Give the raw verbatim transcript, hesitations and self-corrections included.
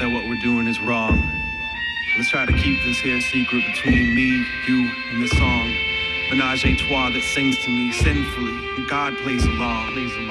that what we're doing is wrong. Let's try to keep this here secret between me, you, and this song. Menage a trois that sings to me sinfully, and God plays along. Plays along.